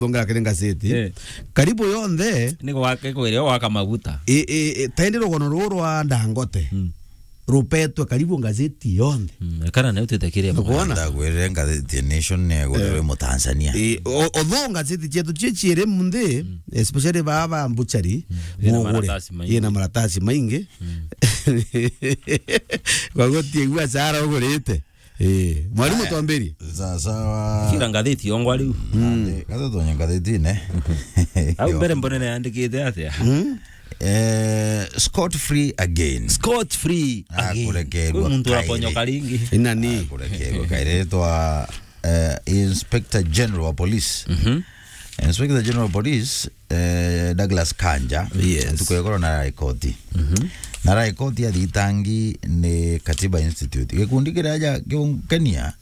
Tonga kile gazeti karibu yonthe niko wake kwireo waka maguta taendero gono rwa Dangote rupetwe karibu gazeti yonthe kana na utetekiria kuona gwere gazeti Nation ne gwere mu Tanzania odho gazeti chetu chichire munde especially baba mbuchari ina maratasi maingi wagotie gwa sara ugurite mwalimu tuambiri sawa kila gazeti yongwa riu kaza tonya gazeti ne au mbere mbonene andikite atia Scot free again muntu aponyoka ringi inani kurekerwa kairetwa Inspector General of Police Inspector General of Police Douglas Kanja tukuyekora na rekodi na rekodi ya thitangi ni Katiba Institute gikundi kiraja kiungania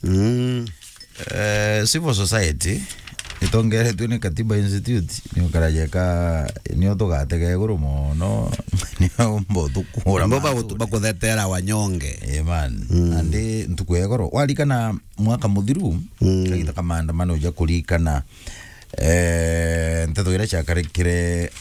civil society itongere tu ni Katiba Institute ni ukaraje ka ni otogatege guru mono ni mbotu kura mboba bakuthetera wanyonge man andi ntukuyegoro walikana mwaka muthiru kaita kamanda mano ja kulikana nteto gira chakarekire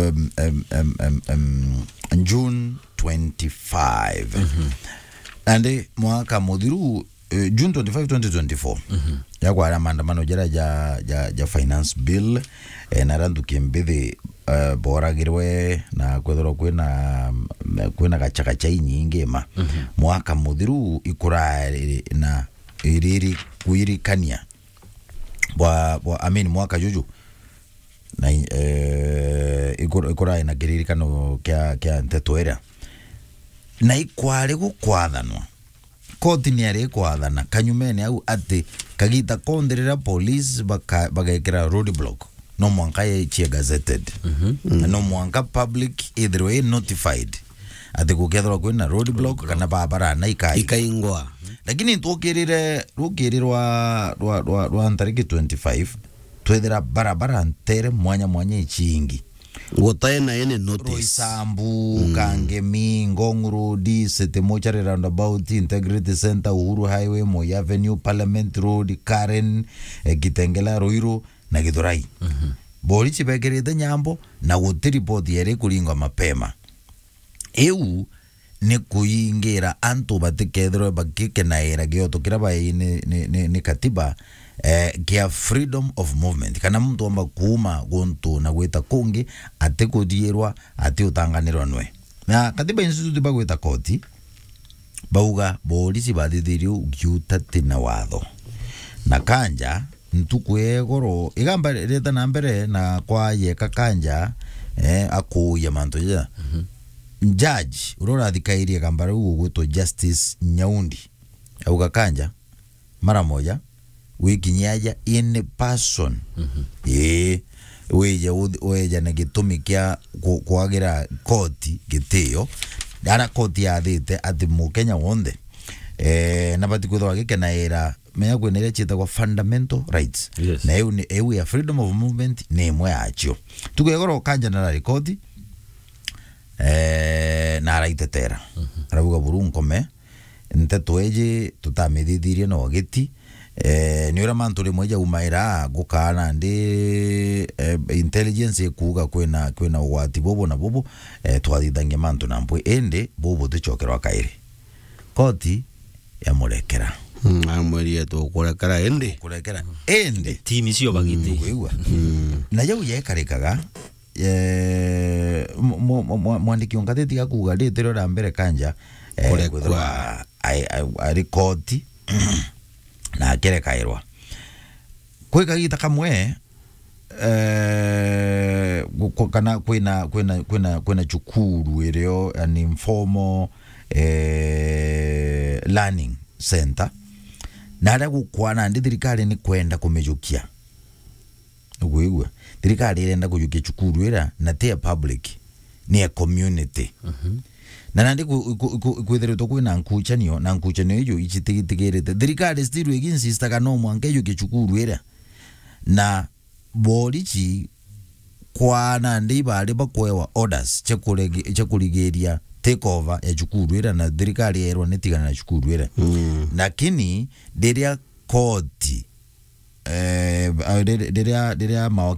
June 25 andi mwaka muthiru June 25 2024 yakwa ara maandamano jara ja finance bill na randu kimbithe boragirwe na kwethoro kwina gachakacha nyingi ma mwaka muthiru ikurari na iriri kuirikania bwa mwaka juju na ikurari na kiririkano kya ntetwera na ikwari gukwathanwa koti ni ari kwathana kanyumene au ati kagita konderera police bagekera roadblock no mwanka ye gazetted no mwanka public either way notified ati kukethwa kwina roadblock kana barabara na ikaingwa lakini tukirire rwa ntariki 25 twethera barabara ntere mwanya ichingi gotaena ene notice Roysambu Kangemi Ngong Road City Mochari roundabout Integrity Center Uhuru Highway Moi Avenue Parliament Road Karen Kitengela Ruiru na Githurai bori chibegerete nyambo na gutiri report yere kuringwa mapema eu ni kuingira antu batikethro bakike na era gyoto kiraba ni katiba kia freedom of movement kana mtu amba kuuma gontu na gweta kungi atekudierwa ati utanganirwa nwe na Katiba Institute bagweta koti bauga polisi bathithirio giutati na watho na Kanja ntukwegoro igamba reta na mbere na kwa yeka Kanja akuya manto ya judge urora thikairie kambara ugwetwo Justice Nyaundi auga Kanja mara moja wikinyaja in person weja na gitumi kia kwagira koti gitio dara koti yathite ati mukenya wonde na bati kuthwa gikena era meya kwenere chita kwa fundamental rights na eu ya freedom of movement ni imwe yacho tukegoro Kanja na rekodi na araitetera arabuga burunko nteto eje tutamithithirie no giti ni ora mantule moja umaira gukana ndi intelligence kuga kwena ugwati bobo na bobo twathithangia mantu na mpwe ende bobo tuchokerwa kaire koti ya murekera amwerie to kurekera ende team cio bagiti kuigwa na yau yekarikaga mwandiki ongatheti gakuga nditero ra mbere Kanja kurekwa ari koti na kere kairwa kweka gita kamwe kana kwena chukuru ireo an informal learning center na ara gukwana ndi thirikari ni kwenda kumejukia ugwigwa thirikari irenda kujukia chukuru ira na te public ni a community na nandi kwithiritwo kwina nkuchanio na nkuchanio iyo ichitigirite thirikari still insista kana mwanke iyo kichukuru ira na borichi kwana ndi bari bakwewa orders chekurigeria take over ya chukuru ira na thirikari yerwa netigana na chukuru ira lakini ndiria koti rĩrĩa